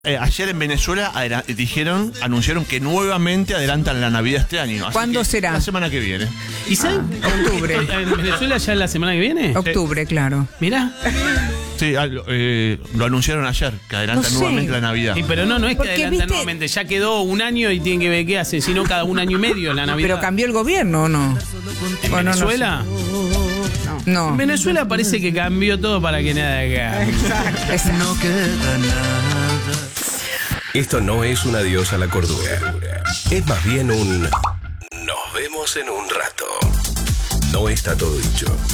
Ayer en Venezuela anunciaron que nuevamente adelantan la Navidad este año. Así ¿Cuándo que será? La semana que viene. ¿Y saben? Octubre. ¿En Venezuela ya es la semana que viene? Octubre, claro. Mirá. Sí, lo anunciaron ayer, que adelantan No sé. nuevamente la Navidad. Sí, pero no es que Porque, adelantan ¿viste? nuevamente. Ya quedó un año y tienen que ver qué hace, sino cada un año y medio la Navidad. ¿Pero cambió el gobierno o no? ¿En Bueno, no sé. Venezuela? No. En Venezuela parece que cambió todo para que nada haga. Exacto. No queda nada. Esto no es un adiós a la cordura. Es más bien un nos vemos en un rato. No está todo dicho.